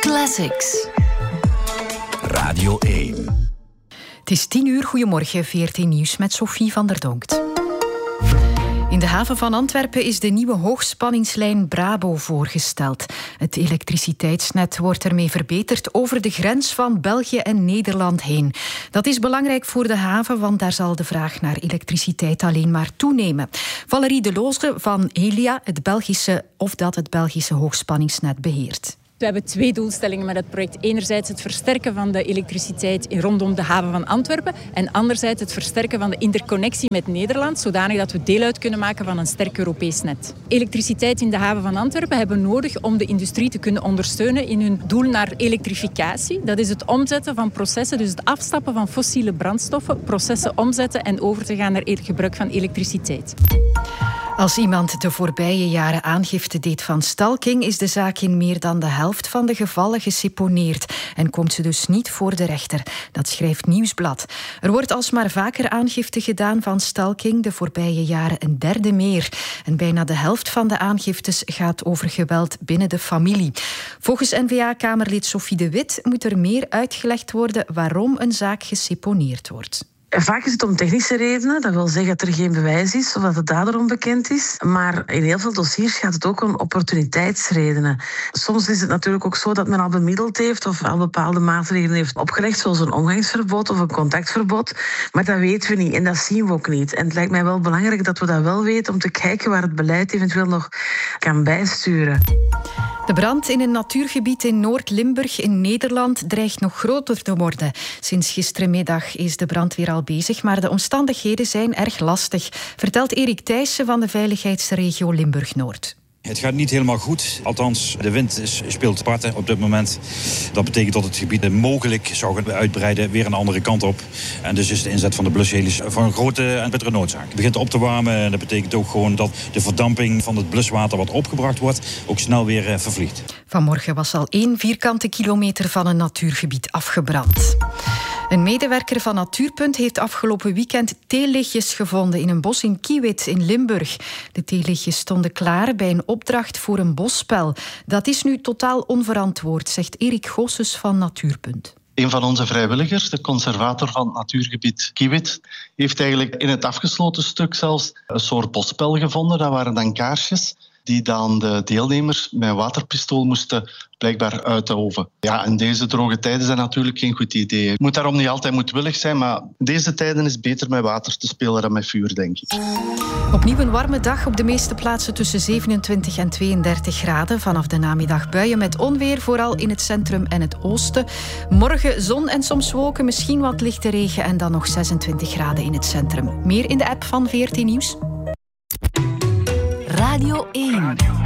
Classics. Radio 1. Het is 10:00. Goedemorgen, VRT Nieuws met Sophie van der Donkt. In de haven van Antwerpen is de nieuwe hoogspanningslijn Brabo voorgesteld. Het elektriciteitsnet wordt ermee verbeterd over de grens van België en Nederland heen. Dat is belangrijk voor de haven, want daar zal de vraag naar elektriciteit alleen maar toenemen. Valerie De Loze van Elia, het Belgische hoogspanningsnet beheert. We hebben 2 doelstellingen met het project. Enerzijds het versterken van de elektriciteit rondom de haven van Antwerpen en anderzijds het versterken van de interconnectie met Nederland, zodanig dat we deel uit kunnen maken van een sterk Europees net. Elektriciteit in de haven van Antwerpen hebben we nodig om de industrie te kunnen ondersteunen in hun doel naar elektrificatie. Dat is het omzetten van processen, dus het afstappen van fossiele brandstoffen, processen omzetten en over te gaan naar het gebruik van elektriciteit. Als iemand de voorbije jaren aangifte deed van stalking, is de zaak in meer dan de helft van de gevallen geseponeerd en komt ze dus niet voor de rechter. Dat schrijft Nieuwsblad. Er wordt alsmaar vaker aangifte gedaan van stalking, de voorbije jaren een derde meer. En bijna de helft van de aangiftes gaat over geweld binnen de familie. Volgens N-VA-Kamerlid Sophie de Wit moet er meer uitgelegd worden waarom een zaak geseponeerd wordt. Vaak is het om technische redenen. Dat wil zeggen dat er geen bewijs is of dat de dader onbekend is. Maar in heel veel dossiers gaat het ook om opportuniteitsredenen. Soms is het natuurlijk ook zo dat men al bemiddeld heeft of al bepaalde maatregelen heeft opgelegd, zoals een omgangsverbod of een contactverbod. Maar dat weten we niet en dat zien we ook niet. En het lijkt mij wel belangrijk dat we dat wel weten om te kijken waar het beleid eventueel nog kan bijsturen. De brand in een natuurgebied in Noord-Limburg in Nederland dreigt nog groter te worden. Sinds gisterenmiddag is de brandweer al bezig, maar de omstandigheden zijn erg lastig, vertelt Erik Thijssen van de veiligheidsregio Limburg-Noord. Het gaat niet helemaal goed. Althans, de wind speelt parten op dit moment. Dat betekent dat het gebied mogelijk zou gaan uitbreiden weer een andere kant op. En dus is de inzet van de blusheli's van een grote en bittere noodzaak. Het begint op te warmen en dat betekent ook gewoon dat de verdamping van het bluswater wat opgebracht wordt ook snel weer vervliegt. Vanmorgen was al 1 vierkante kilometer van een natuurgebied afgebrand. Een medewerker van Natuurpunt heeft afgelopen weekend theelichtjes gevonden in een bos in Kiewit in Limburg. De theelichtjes stonden klaar bij een opdracht voor een bosspel. Dat is nu totaal onverantwoord, zegt Erik Goossens van Natuurpunt. Een van onze vrijwilligers, de conservator van het natuurgebied Kiewit, heeft eigenlijk in het afgesloten stuk zelfs een soort bosspel gevonden. Dat waren dan kaarsjes die dan de deelnemers met een waterpistool moesten blijkbaar uitoven. Ja, in deze droge tijden is dat natuurlijk geen goed idee. Je moet daarom niet altijd moedwillig zijn, maar in deze tijden is het beter met water te spelen dan met vuur, denk ik. Opnieuw een warme dag, op de meeste plaatsen tussen 27 en 32 graden. Vanaf de namiddag buien met onweer, vooral in het centrum en het oosten. Morgen zon en soms wolken, misschien wat lichte regen en dan nog 26 graden in het centrum. Meer in de app van VRT Nieuws. Radio 1.